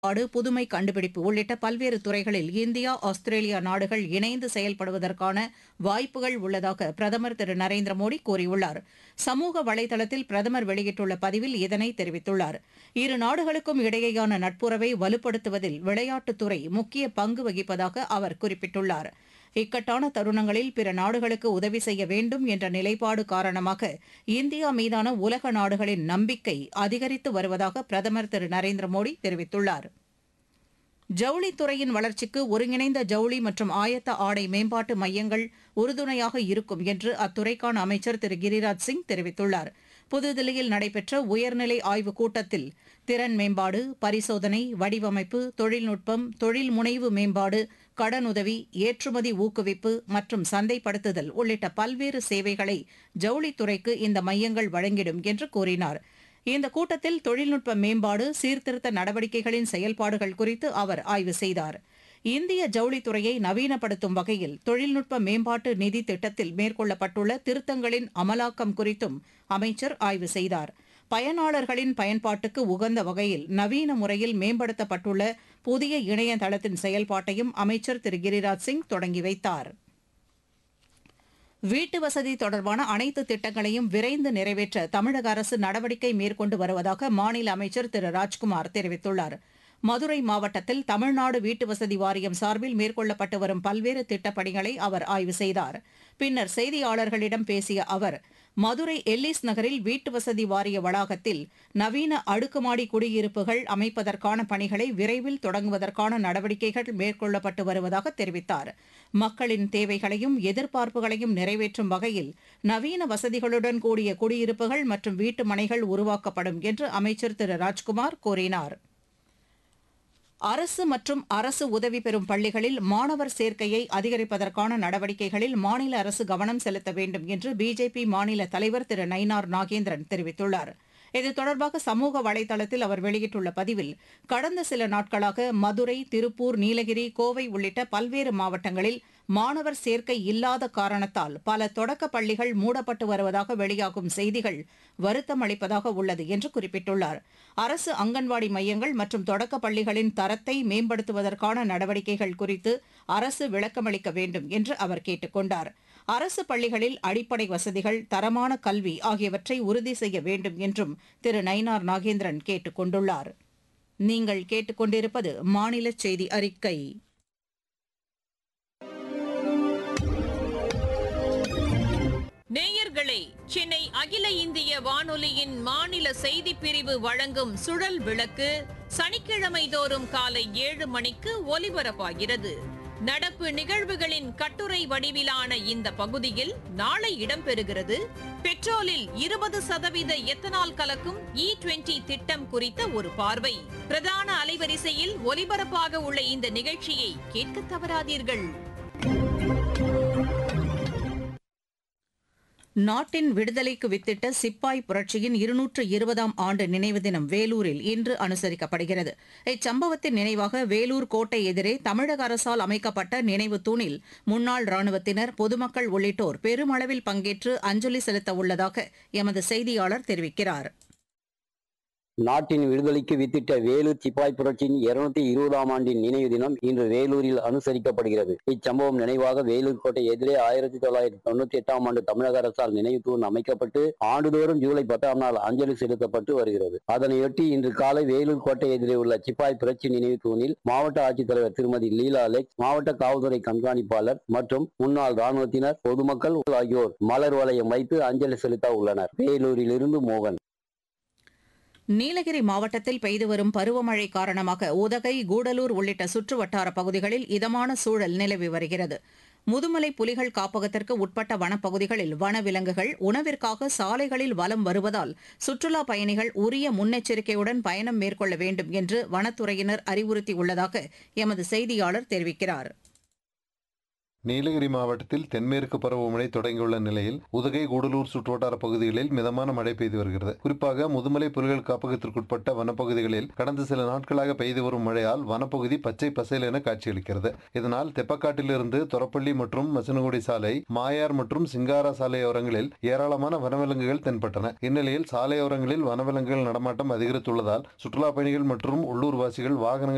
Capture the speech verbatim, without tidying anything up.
நாடு புதுமை கண்டுபிடிப்பு உள்ளிட்ட பல்வேறு துறைகளில் இந்தியா ஆஸ்திரேலியா நாடுகள் இணைந்து செயல்படுவதற்கான வாய்ப்புகள் உள்ளதாக பிரதமர் திரு நரேந்திர மோடி கூறியுள்ளார். சமூக வலைதளத்தில் பிரதமர் வெளியிட்டுள்ள பதிவில் இதனை தெரிவித்துள்ளார். இரு நாடுகளுக்கும் இடையேயான நட்புறவை வலுப்படுத்துவதில் விளையாட்டுத்துறை முக்கிய பங்கு வகிப்பதாக அவர் குறிப்பிட்டுள்ளார். இக்கட்டான தருணங்களில் பிற நாடுகளுக்கு உதவி செய்ய வேண்டும் என்ற நிலைப்பாடு காரணமாக இந்தியா மீதான உலக நாடுகளின் நம்பிக்கை அதிகரித்து வருவதாக பிரதமர் திரு நரேந்திர மோடி தெரிவித்துள்ளார். ஜவுளித்துறையின் வளர்ச்சிக்கு ஒருங்கிணைந்த ஜவுளி மற்றும் ஆயத்த ஆடை மேம்பாட்டு மையங்கள் உறுதுணையாக இருக்கும் என்று அத்துறைக்கான அமைச்சர் திரு கிரிராஜ் சிங் தெரிவித்துள்ளார். புதுதில்லியில் நடைபெற்ற உயர்நிலை ஆய்வுக் கூட்டத்தில் திறன் மேம்பாடு, பரிசோதனை, வடிவமைப்பு, தொழில்நுட்பம், தொழில் முனைவு மேம்பாடு, கடனுதவி, ஏற்றுமதி ஊக்குவிப்பு மற்றும் சந்தைப்படுத்துதல் உள்ளிட்ட பல்வேறு சேவைகளை ஜவுளித்துறைக்கு இந்த மையங்கள் வழங்கிடும் என்று கூறினார். இந்த கூட்டத்தில் தொழில்நுட்ப மேம்பாடு, சீர்திருத்த நடவடிக்கைகளின் செயல்பாடுகள் குறித்து அவர் ஆய்வு செய்தார். இந்திய ஜவுளித்துறையை நவீனப்படுத்தும் வகையில் தொழில்நுட்ப மேம்பாட்டு நிதி திட்டத்தில் மேற்கொள்ளப்பட்டுள்ள திருத்தங்களின் அமலாக்கம் குறித்தும் அமைச்சர் ஆய்வு செய்தார். பயனாளர்களின் பயன்பாட்டுக்கு உகந்த வகையில் நவீன முறையில் மேம்படுத்தப்பட்டுள்ள புதிய இணையதளத்தின் செயல்பாட்டையும் அமைச்சர் திரு கிரிராஜ் சிங் தொடங்கி வைத்தார். வீட்டுவசதி தொடர்பான அனைத்து திட்டங்களையும் விரைந்து நிறைவேற்ற தமிழக அரசு நடவடிக்கை மேற்கொண்டு வருவதாக மாநில அமைச்சர் திரு ராஜ்குமார் தெரிவித்துள்ளார். மதுரை மாவட்டத்தில் தமிழ்நாடு வீட்டுவசதி வாரியம் சார்பில் மேற்கொள்ளப்பட்டு வரும் பல்வேறு திட்டப்பணிகளை அவர் ஆய்வு செய்தார். பின்னர் செய்தியாளர்களிடம் பேசிய அவர், மதுரை எல்லிஸ் நகரில் வீட்டுவசதி வாரிய வளாகத்தில் நவீன அடுக்குமாடி குடியிருப்புகள் அமைப்பதற்கான பணிகளை விரைவில் தொடங்குவதற்கான நடவடிக்கைகள் மேற்கொள்ளப்பட்டு வருவதாக தெரிவித்தார். மக்களின் தேவைகளையும் எதிர்பார்ப்புகளையும் நிறைவேற்றும் வகையில் நவீன வசதிகளுடன் கூடிய குடியிருப்புகள் மற்றும் வீட்டு மனைகள் உருவாக்கப்படும் என்று அமைச்சர் திரு ராஜ்குமார் கூறினார். அரசு மற்றும் அரசு உதவி பெறும் பள்ளிகளில் மாணவர் சேர்க்கையை அதிகரிப்பதற்கான நடவடிக்கைகளில் மாநில அரசு கவனம் செலுத்த வேண்டும் என்று பிஜேபி மாநில தலைவர் திரு நயினார் நாகேந்திரன் தெரிவித்துள்ளார். இது தொடர்பாக சமூக வலைதளத்தில் அவர் வெளியிட்டுள்ள பதிவில், கடந்த சில நாட்களாக மதுரை, திருப்பூர், நீலகிரி, கோவை உள்ளிட்ட பல்வேறு மாவட்டங்களில் மாணவர் சேர்க்கை இல்லாத காரணத்தால் பல தொடக்கப் பள்ளிகள் மூடப்பட்டு வருவதாக வெளியாகும் செய்திகள் வருத்தம் அளிப்பதாக உள்ளது என்று குறிப்பிட்டுள்ளார். அரசு அங்கன்வாடி மையங்கள் மற்றும் தொடக்கப் பள்ளிகளின் தரத்தை மேம்படுத்துவதற்கான நடவடிக்கைகள் குறித்து அரசு விளக்கமளிக்க வேண்டும் என்று அவர் கேட்டுக் கொண்டார். அரசு பள்ளிகளில் அடிப்படை வசதிகள், தரமான கல்வி ஆகியவற்றை உறுதி செய்ய வேண்டும் என்றும் திரு நயினார் நாகேந்திரன் கேட்டுக் கொண்டுள்ளார். நீங்கள் கேட்டுக்கொண்டிருப்பது மாநில செய்தி அறிக்கை. நேயர்களே, சென்னை அகில இந்திய வானொலியின் மாநில செய்திப் பிரிவு வழங்கும் சுழல் விளக்கு சனிக்கிழமை தோறும் காலை ஏழு மணிக்கு ஒலிபரப்பாகிறது. நடப்பு நிகழ்வுகளின் கட்டுரை வடிவிலான இந்த பகுதியில் நாளை இடம்பெறுகிறது, பெட்ரோலில் இருபது சதவீத எத்தனால் கலக்கும் இ டுவெண்டி திட்டம் குறித்த ஒரு பார்வை. பிரதான அலைவரிசையில் ஒலிபரப்பாக உள்ள இந்த நிகழ்ச்சியை கேட்க தவறாதீர்கள். நாட்டின் விடுதலைக்கு வித்திட்ட சிப்பாய் புரட்சியின் இருநூற்று இருபதாம் ஆண்டு நினைவு தினம் வேலூரில் இன்று அனுசரிக்கப்படுகிறது. இச்சம்பவத்தின் நினைவாக வேலூர் கோட்டை எதிரே தமிழக அரசால் அமைக்கப்பட்ட நினைவு தூணில் முன்னாள் ராணுவத்தினர், பொதுமக்கள் உள்ளிட்டோர் பெருமளவில் பங்கேற்று அஞ்சலி செலுத்த உள்ளதாக எமது செய்தியாளர் தெரிவிக்கிறார். நாட்டின் விடுதலைக்கு வித்திட்ட வேலூர் சிப்பாய் புரட்சியின் இருநூத்தி இருபதாம் ஆண்டின் நினைவு தினம் இன்று வேலூரில் அனுசரிக்கப்படுகிறது. இச்சம்பவம் நினைவாக வேலூர் கோட்டை எதிரே ஆயிரத்தி தொள்ளாயிரத்தி தொண்ணூத்தி எட்டாம் ஆண்டு தமிழக அரசால் நினைவு தூண் அமைக்கப்பட்டு ஆண்டுதோறும் ஜூலை பத்தாம் நாள் அஞ்சலி செலுத்தப்பட்டு வருகிறது. அதனையொட்டி இன்று காலை வேலூர் கோட்டை எதிரே உள்ள சிப்பாய் புரட்சி நினைவு தூணில் மாவட்ட ஆட்சித்தலைவர் திருமதி லீலா அலெக்ஸ், மாவட்ட காவல்துறை கண்காணிப்பாளர் மற்றும் முன்னாள் ராணுவத்தினர், பொதுமக்கள் ஆகியோர் மலர் வளையம் வைத்து அஞ்சலி செலுத்த உள்ளனர். வேலூரில் இருந்து மோகன். நீலகிரி மாவட்டத்தில் பெய்து வரும் பருவமழை காரணமாக உதகை, கூடலூர் உள்ளிட்ட சுற்று வட்டார பகுதிகளில் இதமான சூழல் நிலவி வருகிறது. முதுமலை புலிகள் காப்பகத்திற்கு உட்பட்ட வனப்பகுதிகளில் வனவிலங்குகள் உணவிற்காக சாலைகளில் வலம் வருவதால் சுற்றுலாப் பயணிகள் உரிய முன்னெச்சரிக்கையுடன் பயணம் மேற்கொள்ள வேண்டும் என்று வனத்துறையினர் அறிவுறுத்தியுள்ளதாக எமது செய்தியாளர் தெரிவிக்கிறார். நீலகிரி மாவட்டத்தில் தென்மேற்கு பருவமழை தொடங்கியுள்ள நிலையில் உதகை, கூடலூர் சுற்றுவட்டார பகுதிகளில் மிதமான மழை பெய்து வருகிறது. குறிப்பாக முதுமலை புலிகள் காப்பகத்திற்குட்பட்ட வனப்பகுதிகளில் கடந்த சில நாட்களாக பெய்து வரும் மழையால் வனப்பகுதி பச்சை பசேல் என காட்சியளிக்கிறது. இதனால் தெப்பக்காட்டிலிருந்து தொரப்பள்ளி மற்றும் மசனகுடி சாலை, மாயார் மற்றும் சிங்காரா சாலையோரங்களில் ஏராளமான வனவிலங்குகள் தென்பட்டன. இந்நிலையில் சாலையோரங்களில் வனவிலங்குகள் நடமாட்டம் அதிகரித்துள்ளதால் சுற்றுலா பயணிகள் மற்றும் உள்ளூர்வாசிகள் வாகனங்கள்